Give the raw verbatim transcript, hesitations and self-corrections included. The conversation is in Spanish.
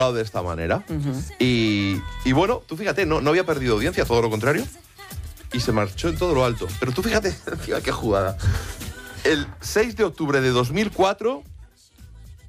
de esta manera. Uh-huh. y, y bueno, tú fíjate, no, no había perdido audiencia, todo lo contrario. Y se marchó en todo lo alto. Pero tú fíjate, fíjate qué jugada. El seis de octubre de dos mil cuatro